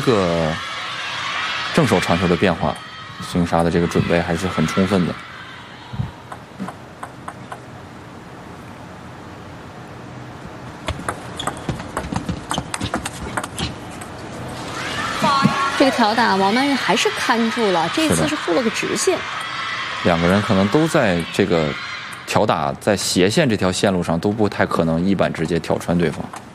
个正手传球的变化，孙颖莎的这个准备还是很充分的。 这个挑打，王曼玉还是看住了，这一次是护了个直线。 两个人可能都在这个挑打在斜线这条线路上都不太可能一板直接挑穿对方。